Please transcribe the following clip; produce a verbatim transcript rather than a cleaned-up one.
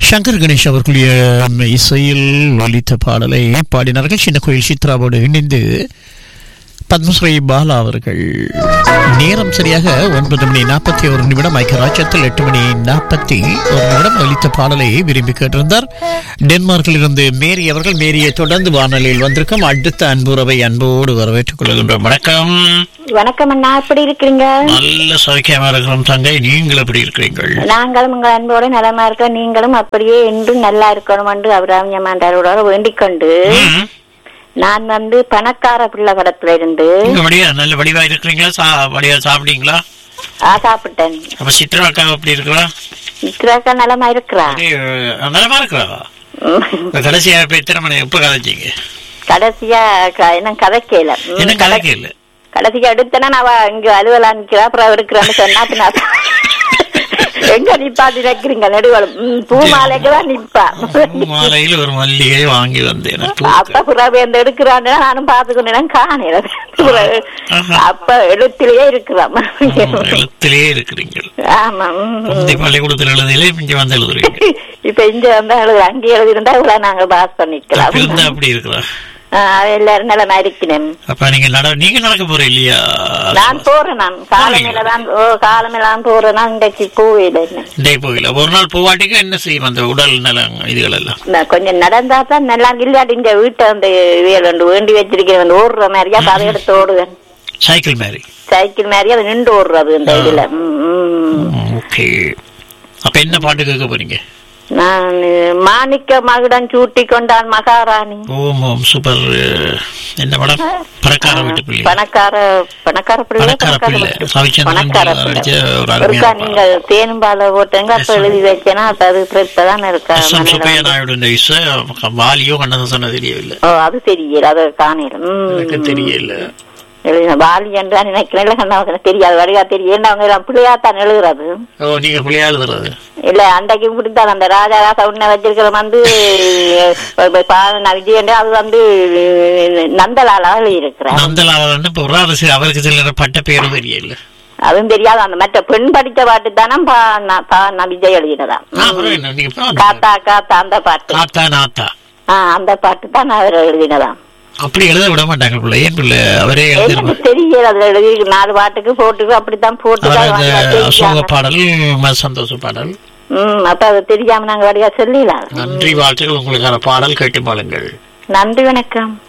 சங்கர் கணேஷ் அவர்களுடைய இசையில் ஒலித்த பாடலை பாடினார்கள். சின்ன கோயில் சித்ராவோடு இணைந்து பத்மஸ்ரீ பாலா அவர்கள். நேரம் சரியாக ஒன்பது மணி நாற்பத்தி ஒரு நிமிடம். ஐக்கியராஜ்யத்தில் எட்டு மணி நாற்பத்தி ஒரு நிமிடம் ஒலித்த பாடலை விரும்பி கேட்டிருந்தார். டென்மார்க்கில் இருந்து மேரி அவர்கள். மேரியை தொடர்ந்து வானொலியில் வந்திருக்கும் அடுத்த அன்புறவை அன்போடு வரவேற்றுக் கொள்கின்றோம். வணக்கம். வணக்கம் அண்ணா, எப்படி இருக்கிறீங்க? நல்ல சௌக்கியமா இருக்கிறோம் தங்கை, நீங்கள் எப்படி இருக்கிறீர்கள்? நாங்களும் உங்கள் அன்போடு நலமா இருக்க, நீங்களும் அப்படியே என்றும் நல்லா இருக்கணும் என்று அபிராமியமாண்டாரோட வேண்டிக் கொண்டு நான் வந்து பணக்கார பிள்ளை படத்துல இருந்து நல்ல வடிவா இருக்கிறீங்களா? வடிவா சாப்பிட்டீங்களா? சாப்பிட்டேன். அப்ப சித்ராக்கா எப்படி இருக்கிறா? சித்ராக்கா நலமா இருக்கிறா? நலமா இருக்கிறா. கடைசியா இப்ப எத்தனை மணி எப்ப கதைச்சீங்க? கடைசியா என்ன கதைக்கல என்ன கதைக்கல கடைசியா எடுத்தனா அவ இங்க அலுவலா நிக்கிறா, அப்புறம் இருக்கிறான்னு சொன்னா எங்க நிப்பாட்டி வைக்கிறீங்க நெடுவலம் பூ மாலைக்குதான் நிப்பா. மாலையில ஒரு மல்லிகை வாங்கி வந்தேன். அப்ப புறாவை அந்த எடுக்கிறான் நானும் பாத்துக்கொண்டேன், காணல. அப்ப எழுத்திலேயே இருக்கிறான். எழுத்திலேயே இருக்கிறீங்க. ஆமா, பள்ளிக்கூடத்தில் எழுதியில இங்க வந்து எழுதுறீங்க. இப்ப இங்க வந்து எழுது, அங்கே எழுதிருந்தா இவ்வளவு நாங்க பாஸ் பண்ணிக்கலாம். அப்படி இருக்கிறா. எல்லாரும் நல்லா இருக்கிறேன். அப்ப நீங்க நீங்க நடக்க போற இல்லையா? நான் போறேன். நான் காலமேலதான் காலமேலாம் போறேன். இன்றைக்கு போவில இன்றைக்கு போகல. ஒரு நாள் போவாட்டிக்கு என்ன செய்யும் அந்த உடல் நலம் இதுகள் எல்லாம்? கொஞ்சம் நடந்தா தான் நல்லா இல்லாட்டி இந்த வீட்டை அந்த வேலை வேண்டி வச்சிருக்கேன். வந்து ஓடுற மாதிரியா அதை எடுத்து ஓடுவேன். சைக்கிள் மாதிரி சைக்கிள் மாதிரி அது நின்று ஓடுறது இந்த இதுல. ஓகே. அப்ப என்ன பாட்டு கேட்க போறீங்க? நான் மாணிக்க மகுடன் சூட்டி கொண்டான் மகாராணி. ஓம் ஓம் சூப்பர். என்ன படம்? பணக்கார வீட்டு பிள்ளை. பணக்கார பணக்கார பிள்ளை. பணக்கார பிள்ளை. பணக்கார பிள்ளை. நீங்கள் தேனும்பால போட்டீங்க, அப்ப எழுதி வச்சேன்னா அது இப்பதான் இருக்கா. சுப்பையா நாயுடு இசை வாலியோ கண்ணதாசன் தெரியவில்லை. ஓ, அது தெரியல, அது காணல. தெரியல. வாலி என்றா நினைக்கிறேன், கண்ணதாசன் தெரியாது. வடிவா தெரியும். அவங்க பிள்ளையாத்தான் எழுதுறது. ஓ, நீங்க பிள்ளையா எழுதுறது இல்ல. அன்றைக்கு இப்படித்தான் அந்த ராஜாராச உன்னை வச்சிருக்கிற வந்து விஜயன் அது வந்து நந்தலாலா இருக்கிறார். நந்தலாலா அவருக்கு சில பட்ட பேரும் தெரியல. அதுவும் தெரியாது. அந்த மற்ற பெண் படித்த பாட்டு தானே விஜய் எழுதினதா. காத்தா காத்தா அந்த பாட்டு. காத்தா நாத்தா அந்த பாட்டு தான் அவர் எழுதினதான். அப்படி எழுத விட மாட்டாங்க பிள்ளை. ஏன் பிள்ளை அவரே தெரியல. அதுல எழுதி நாலு பாட்டுக்கு போட்டு அப்படித்தான் போட்டு அசோக பாடல், சந்தோஷ பாடல். உம் அப்ப அது தெரியாம நாங்க வழியா சொல்லலாம். நன்றி, வாழ்த்துக்கள். உங்களுக்கான பாடல் கேட்டு பாருங்கள். நன்றி, வணக்கம்.